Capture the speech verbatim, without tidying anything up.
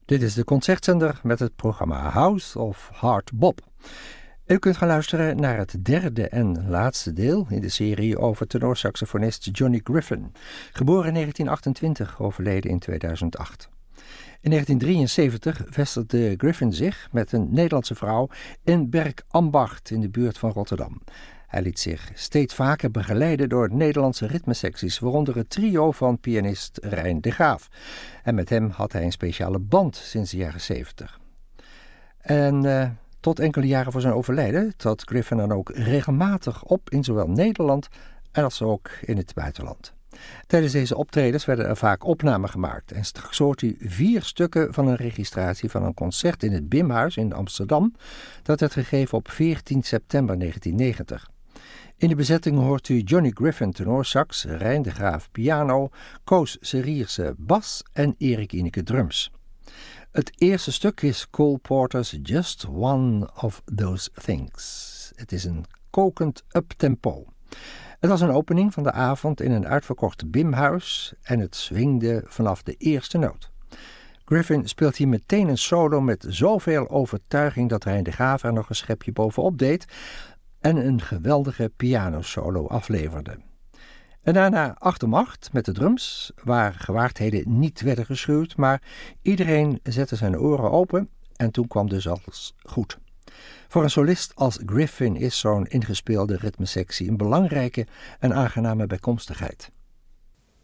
Dit is de concertzender met het programma House of Hard Bop. U kunt gaan luisteren naar het derde en laatste deel in de serie over tenorsaxofonist Johnny Griffin, geboren in negentien achtentwintig, overleden in tweeduizend acht. In negentien drieënzeventig vestigde Griffin zich met een Nederlandse vrouw in Bergambacht in de buurt van Rotterdam. Hij liet zich steeds vaker begeleiden door Nederlandse ritmesecties, waaronder het trio van pianist Rein de Graaf. En met hem had hij een speciale band sinds de jaren zeventig. En uh, tot enkele jaren voor zijn overlijden trad Griffin dan ook regelmatig op in zowel Nederland als ook in het buitenland. Tijdens deze optredens werden er vaak opnamen gemaakt en straks hoort u vier stukken van een registratie van een concert in het Bimhuis in Amsterdam. Dat werd gegeven op veertien september negentien negentig. In de bezetting hoort u Johnny Griffin tenorsax, Rein de Graaf piano, Koos Serierse bas en Erik Ineke drums. Het eerste stuk is Cole Porter's Just One of Those Things. Het is een kokend uptempo. Het was een opening van de avond in een uitverkocht Bimhuis en het swingde vanaf de eerste noot. Griffin speelt hier meteen een solo met zoveel overtuiging dat Rein de Graaf er nog een schepje bovenop deed en een geweldige pianosolo afleverde. En daarna acht om acht met de drums, waar gewaardheden niet werden geschuwd, maar iedereen zette zijn oren open en toen kwam dus alles goed. Voor een solist als Griffin is zo'n ingespeelde ritmesectie een belangrijke en aangename bijkomstigheid.